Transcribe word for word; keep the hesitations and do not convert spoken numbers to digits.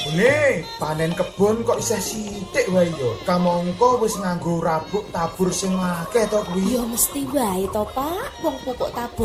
Nih, panen kebon kok isih sithik wae yo. Kamangka wis nganggo rabuk tabur sing akeh to kuwi. Ya mesti wae to, Pak. Wong pupuk tabur